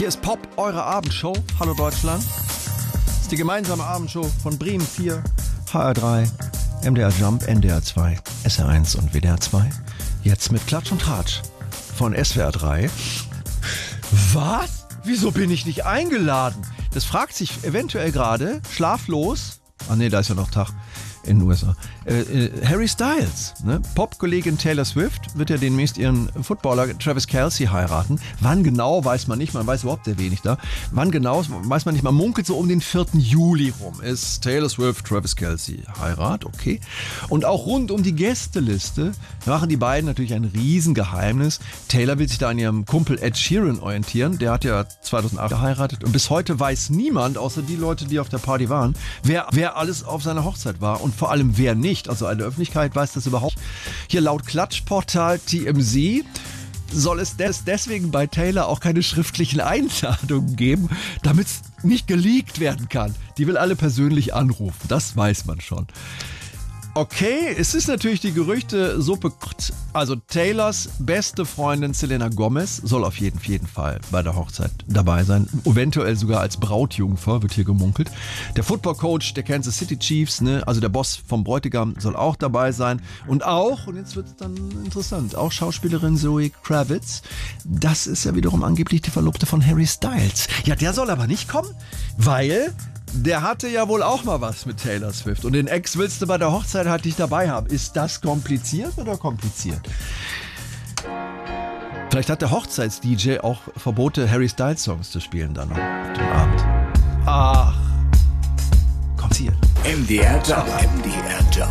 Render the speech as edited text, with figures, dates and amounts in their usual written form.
Hier ist Pop, eure Abendshow. Hallo Deutschland. Das ist die gemeinsame Abendshow von Bremen 4, HR3, MDR Jump, NDR 2, SR1 und WDR 2. Jetzt mit Klatsch und Tratsch von SWR 3. Was? Wieso bin ich nicht eingeladen? Das fragt sich eventuell gerade, schlaflos. Ah nee, da ist ja noch Tag in den USA. Harry Styles, ne? Popkollegin Taylor Swift wird ja demnächst ihren Footballer Travis Kelce heiraten. Wann genau, weiß man nicht. Man weiß überhaupt sehr wenig da. Wann genau, weiß man nicht. Man munkelt so um den 4. Juli rum. Ist Taylor Swift, Travis Kelce Heirat, okay. Und auch rund um die Gästeliste machen die beiden natürlich ein Riesengeheimnis. Taylor will sich da an ihrem Kumpel Ed Sheeran orientieren. Der hat ja 2008 geheiratet. Und bis heute weiß niemand, außer die Leute, die auf der Party waren, wer alles auf seiner Hochzeit war und vor allem wer nicht. Also eine Öffentlichkeit weiß das überhaupt. Hier laut Klatschportal TMZ soll es deswegen bei Taylor auch keine schriftlichen Einladungen geben, damit es nicht geleakt werden kann. Die will alle persönlich anrufen, das weiß man schon. Okay, es ist natürlich die Gerüchte-Suppe. Also Taylors beste Freundin Selena Gomez soll auf jeden Fall bei der Hochzeit dabei sein. Eventuell sogar als Brautjungfer, wird hier gemunkelt. Der Football-Coach der Kansas City Chiefs, ne, also der Boss vom Bräutigam, soll auch dabei sein. Und jetzt wird es dann interessant, auch Schauspielerin Zoe Kravitz. Das ist ja wiederum angeblich die Verlobte von Harry Styles. Ja, der soll aber nicht kommen, weil der hatte ja wohl auch mal was mit Taylor Swift. Und den Ex willst du bei der Hochzeit halt nicht dabei haben. Ist das kompliziert oder kompliziert? Vielleicht hat der Hochzeits-DJ auch Verbote, Harry Styles Songs zu spielen dann noch auf dem Abend. Ach, kompliziert. MDR Jump. MDR Jump.